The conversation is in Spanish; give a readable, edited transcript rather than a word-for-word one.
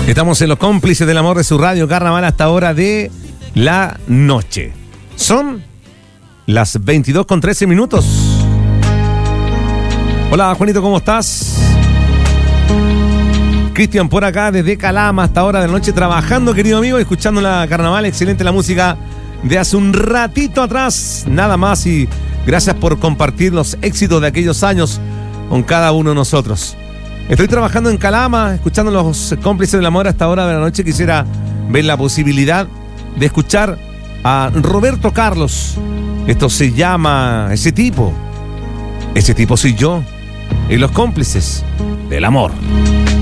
Estamos en los cómplices del amor de su radio Carnaval hasta hora de la noche. Son las 22:13. Hola Juanito, ¿cómo estás? Cristian por acá desde Calama hasta hora de la noche trabajando, querido amigo, escuchando la Carnaval. Excelente la música de hace un ratito atrás, nada más, y gracias por compartir los éxitos de aquellos años con cada uno de nosotros. Estoy trabajando en Calama, escuchando los cómplices del amor hasta hora de la noche. Quisiera ver la posibilidad de escuchar a Roberto Carlos. Esto se llama Ese tipo. Ese tipo soy yo. Y los cómplices del amor.